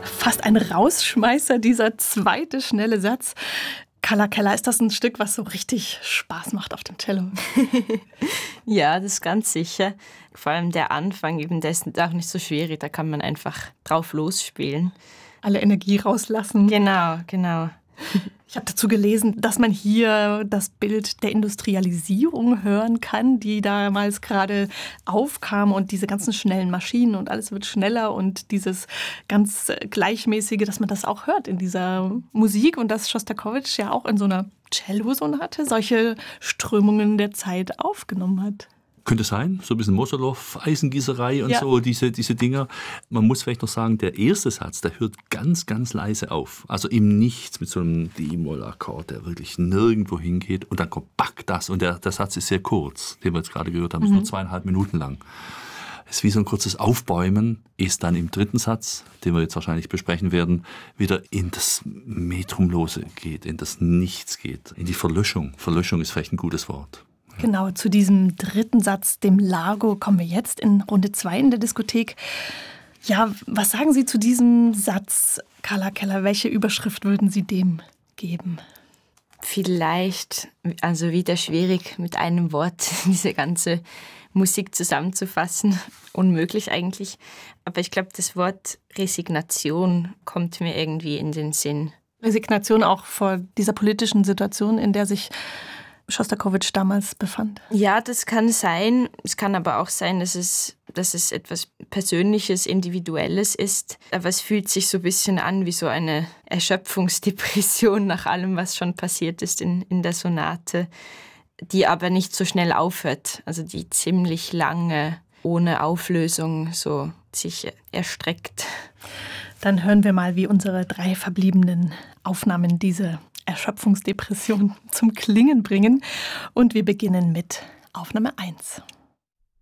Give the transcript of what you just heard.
Fast ein Rausschmeißer, dieser zweite schnelle Satz. Carla Keller, ist das ein Stück, was so richtig Spaß macht auf dem Cello? Ja, das ist ganz sicher. Vor allem der Anfang, eben, der ist auch nicht so schwierig, da kann man einfach drauf losspielen. Alle Energie rauslassen. Genau. Ich habe dazu gelesen, dass man hier das Bild der Industrialisierung hören kann, die damals gerade aufkam und diese ganzen schnellen Maschinen und alles wird schneller und dieses ganz Gleichmäßige, dass man das auch hört in dieser Musik und dass Schostakowitsch ja auch in so einer Cello-Sonate solche Strömungen der Zeit aufgenommen hat. Könnte sein, so ein bisschen Mosolow, Eisengießerei und so, diese Dinger. Man muss vielleicht noch sagen, der erste Satz, der hört ganz, ganz leise auf. Also im Nichts mit so einem D-Moll-Akkord, der wirklich nirgendwo hingeht. Und dann kommt back das. Und der Satz ist sehr kurz, den wir jetzt gerade gehört haben, ist nur 2,5 Minuten lang. Es ist wie so ein kurzes Aufbäumen, ist dann im dritten Satz, den wir jetzt wahrscheinlich besprechen werden, wieder in das Metrumlose geht, in das Nichts geht, in die Verlöschung. Verlöschung ist vielleicht ein gutes Wort. Genau, zu diesem dritten Satz, dem Largo, kommen wir jetzt in Runde 2 in der Diskothek. Ja, was sagen Sie zu diesem Satz, Carla Keller? Welche Überschrift würden Sie dem geben? Vielleicht, also wieder schwierig mit einem Wort diese ganze Musik zusammenzufassen. Unmöglich eigentlich. Aber ich glaube, das Wort Resignation kommt mir irgendwie in den Sinn. Resignation auch vor dieser politischen Situation, in der sich Schostakowitsch damals befand? Ja, das kann sein. Es kann aber auch sein, dass es etwas Persönliches, Individuelles ist. Aber es fühlt sich so ein bisschen an wie so eine Erschöpfungsdepression nach allem, was schon passiert ist in der Sonate, die aber nicht so schnell aufhört. Also die ziemlich lange, ohne Auflösung, so sich erstreckt. Dann hören wir mal, wie unsere 3 verbliebenen Aufnahmen diese Erschöpfungsdepression zum Klingen bringen. Und wir beginnen mit Aufnahme 1.